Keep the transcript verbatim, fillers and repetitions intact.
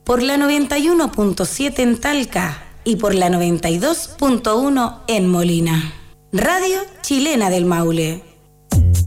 por la noventa y uno punto siete en Talca y por la noventa y dos punto uno en Molina. Radio Chilena del Maule.